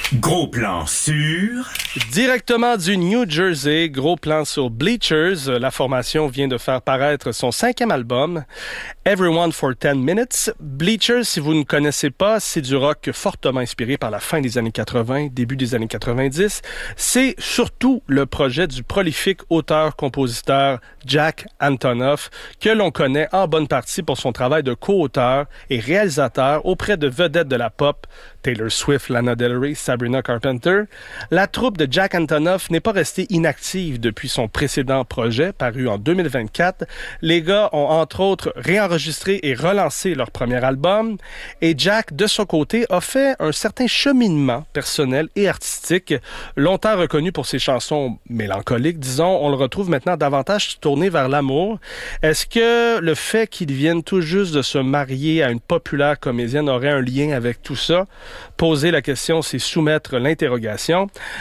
Gros plan sur... Directement du New Jersey, gros plan sur Bleachers. La formation vient de faire paraître son 5e album, Everyone for 10 Minutes. Bleachers, si vous ne connaissez pas, c'est du rock fortement inspiré par la fin des années 80, début des années 90. C'est surtout le projet du prolifique auteur-compositeur Jack Antonoff, que l'on connaît en bonne partie pour son travail de co-auteur et réalisateur auprès de vedettes de la pop, Taylor Swift, Lana Del Rey, Sabrina Carpenter. La troupe de Jack Antonoff n'est pas restée inactive depuis son précédent projet, paru en 2024. Les gars ont entre autres réenregistré et relancé leur premier album, et Jack, de son côté, a fait un certain cheminement personnel et artistique. Longtemps reconnu pour ses chansons mélancoliques, disons, on le retrouve maintenant davantage tourné vers l'amour. Est-ce que le fait qu'ils viennent tout juste de se marier à une populaire comédienne aurait un lien avec tout ça? Poser la question, c'est soumettre l'interrogation.